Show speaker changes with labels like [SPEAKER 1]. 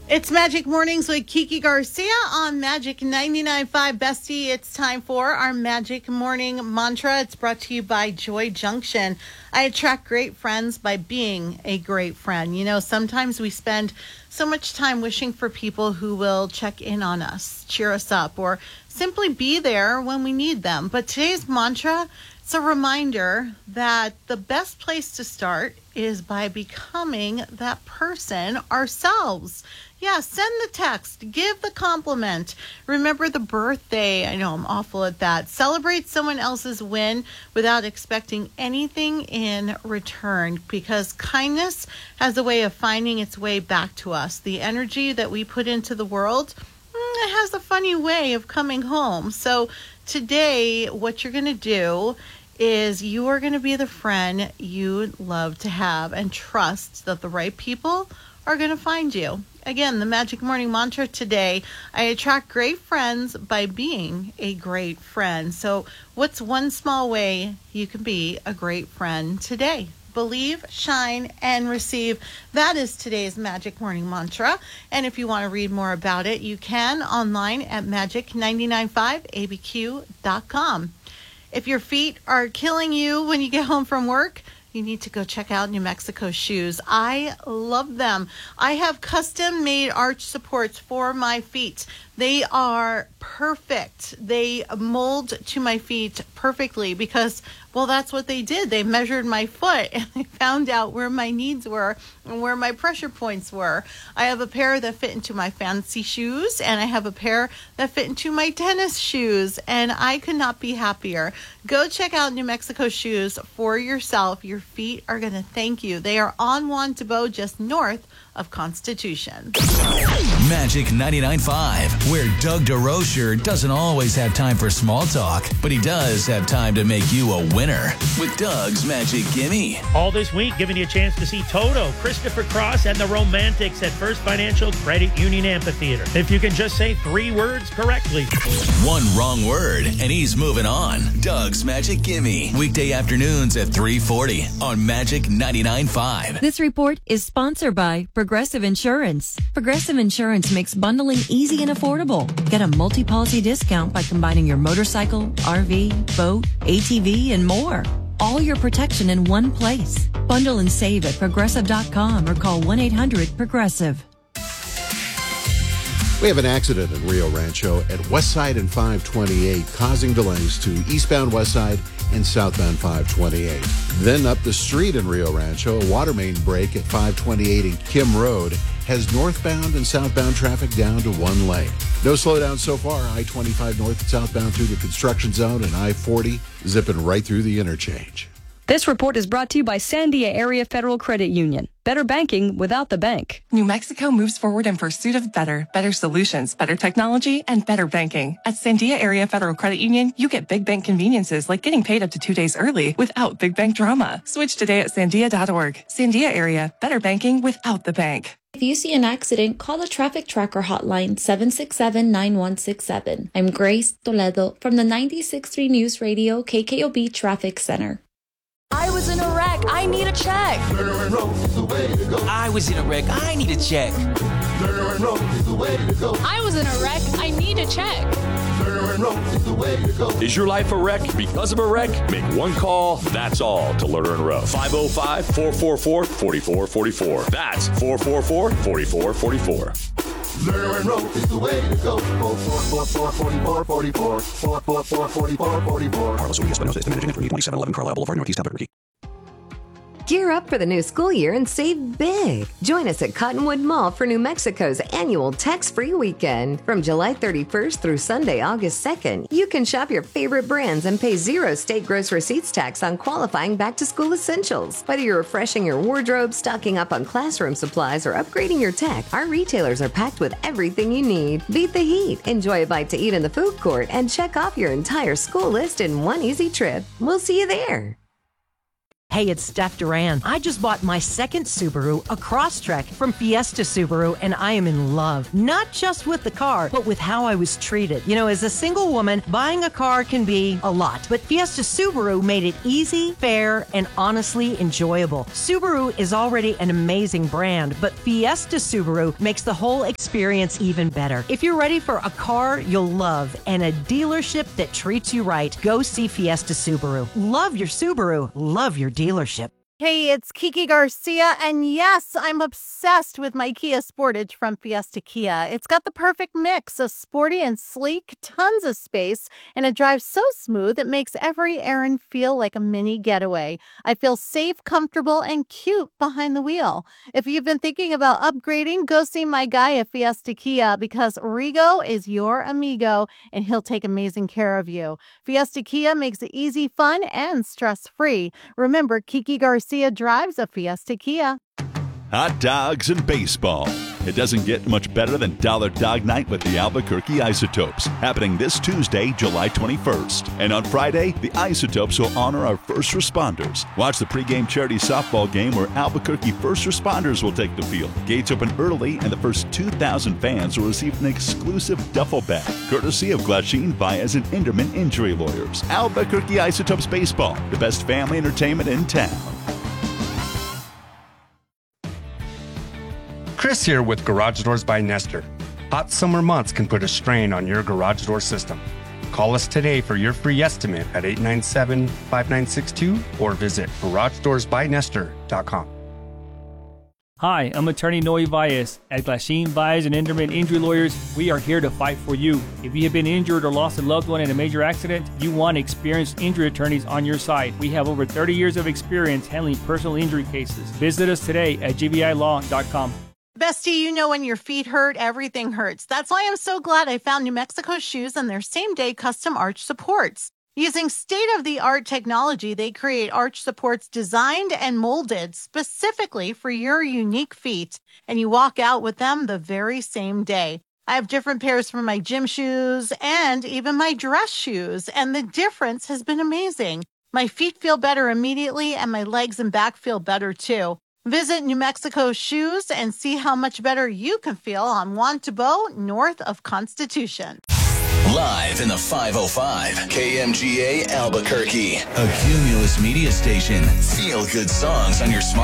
[SPEAKER 1] It's Magic Mornings with Kiki Garcia on Magic 99.5. Bestie, it's time for our Magic Morning Mantra. It's brought to you by Joy Junction. I attract great friends by being a great friend. You know, sometimes we spend so much time wishing for people who will check in on us, cheer us up, or simply be there when we need them. But today's mantra, it's a reminder that the best place to start is by becoming that person ourselves. Yeah, send the text, give the compliment, remember the birthday. I know I'm awful at that. Celebrate someone else's win without expecting anything in return, because kindness has a way of finding its way back to us. The energy that we put into the world, it has a funny way of coming home. So today, what you're going to do is you are going to be the friend you love to have and trust that the right people are going to find you. Again, the Magic Morning Mantra today, I attract great friends by being a great friend. So what's one small way you can be a great friend today? Believe, shine, and receive. That is today's Magic Morning Mantra. And if you want to read more about it, you can online at magic995abq.com. If your feet are killing you when you get home from work, you need to go check out New Mexico shoes. I love them. I have custom made arch supports for my feet. They are perfect. They mold to my feet perfectly because, well, that's what they did. They measured my foot and they found out where my needs were and where my pressure points were. I have a pair that fit into my fancy shoes, and I have a pair that fit into my tennis shoes, and I could not be happier. Go check out New Mexico shoes for yourself. Your feet are going to thank you. They are on Juan Tabo, just north of Constitution.
[SPEAKER 2] Magic 99.5, where Doug DeRocher doesn't always have time for small talk, but he does have time to make you a winner with Doug's Magic Gimme.
[SPEAKER 3] All this week, giving you a chance to see Toto, Christopher Cross, and the Romantics at First Financial Credit Union Amphitheater. If you can just say 3 words correctly.
[SPEAKER 2] One wrong word, and he's moving on. Doug's Magic Gimme, weekday afternoons at 3:40 on Magic 99.5.
[SPEAKER 4] This report is sponsored by Progressive Insurance. Progressive Insurance makes bundling easy and affordable. Get a multi-policy discount by combining your motorcycle, RV, boat, ATV, and more. All your protection in one place. Bundle and save at Progressive.com or call 1-800-PROGRESSIVE.
[SPEAKER 5] We have an accident in Rio Rancho at Westside and 528, causing delays to eastbound Westside and southbound 528. Then up the street in Rio Rancho, a water main break at 528 and Kim Road has northbound and southbound traffic down to 1 lane. No slowdown so far. I-25 north and southbound through the construction zone, and I-40 zipping right through the interchange.
[SPEAKER 6] This report is brought to you by Sandia Area Federal Credit Union. Better banking without the bank.
[SPEAKER 7] New Mexico moves forward in pursuit of better solutions, better technology, and better banking. At Sandia Area Federal Credit Union, you get big bank conveniences like getting paid up to 2 days early without big bank drama. Switch today at sandia.org. Sandia Area, better banking without the bank.
[SPEAKER 8] If you see an accident, call the Traffic Tracker hotline 767-9167. I'm Grace Toledo from the 96.3 News Radio KKOB Traffic Center.
[SPEAKER 9] I was in a wreck. I need a check.
[SPEAKER 10] I was in a wreck. I need a check.
[SPEAKER 9] I was in a wreck. I need a check.
[SPEAKER 11] Is your life a wreck because of a wreck? Make one call, that's all, to Lerner and Rowe. 505-444-4444. That's 444-4444.
[SPEAKER 12] Lerner and Rowe is the way to go. 444-4444. 444-4444.
[SPEAKER 13] Carlos Urias Espinosa, estimated agent for 2711 Carlisle Boulevard, Northeast Albuquerque.
[SPEAKER 14] Gear up for the new school year and save big. Join us at Cottonwood Mall for New Mexico's annual tax-free weekend. From July 31st through Sunday, August 2nd, you can shop your favorite brands and pay 0 state gross receipts tax on qualifying back-to-school essentials. Whether you're refreshing your wardrobe, stocking up on classroom supplies, or upgrading your tech, our retailers are packed with everything you need. Beat the heat, enjoy a bite to eat in the food court, and check off your entire school list in one easy trip. We'll see you there.
[SPEAKER 15] Hey, it's Steph Duran. I just bought my second Subaru, a Crosstrek from Fiesta Subaru, and I am in love. Not just with the car, but with how I was treated. You know, as a single woman, buying a car can be a lot, but Fiesta Subaru made it easy, fair, and honestly enjoyable. Subaru is already an amazing brand, but Fiesta Subaru makes the whole experience even better. If you're ready for a car you'll love and a dealership that treats you right, go see Fiesta Subaru. Love your Subaru. Love your dealership.
[SPEAKER 1] Hey, it's Kiki Garcia, and yes, I'm obsessed with my Kia Sportage from Fiesta Kia. It's got the perfect mix of sporty and sleek, tons of space, and it drives so smooth it makes every errand feel like a mini getaway. I feel safe, comfortable, and cute behind the wheel. If you've been thinking about upgrading, go see my guy at Fiesta Kia because Rigo is your amigo, and he'll take amazing care of you. Fiesta Kia makes it easy, fun, and stress-free. Remember, Kiki Garcia drives a Fiesta Kia.
[SPEAKER 16] Hot dogs and baseball. It doesn't get much better than Dollar Dog Night with the Albuquerque Isotopes, happening this Tuesday, July 21st. And on Friday, the Isotopes will honor our first responders. Watch the pregame charity softball game where Albuquerque first responders will take the field. Gates open early, and the first 2,000 fans will receive an exclusive duffel bag, courtesy of Glasheen Baez and Inderman Injury Lawyers. Albuquerque Isotopes Baseball, the best family entertainment in town.
[SPEAKER 17] Chris here with Garage Doors by Nestor. Hot summer months can put a strain on your garage door system. Call us today for your free estimate at 897-5962 or visit GarageDoorsByNestor.com.
[SPEAKER 18] Hi, I'm attorney Noe Valles. At Glasheen Baez and Inderman Injury Lawyers, we are here to fight for you. If you have been injured or lost a loved one in a major accident, you want experienced injury attorneys on your side. We have over 30 years of experience handling personal injury cases. Visit us today at gbilaw.com.
[SPEAKER 1] Bestie, you know when your feet hurt, everything hurts. That's why I'm so glad I found New Mexico Shoes and their same-day custom arch supports. Using state-of-the-art technology, they create arch supports designed and molded specifically for your unique feet, and you walk out with them the very same day. I have different pairs for my gym shoes and even my dress shoes, and the difference has been amazing. My feet feel better immediately, and my legs and back feel better too. Visit New Mexico Shoes and see how much better you can feel on Juan Tabo, north of Constitution.
[SPEAKER 2] Live in the 505, KMGA Albuquerque, a Cumulus media station. Feel good songs on your smart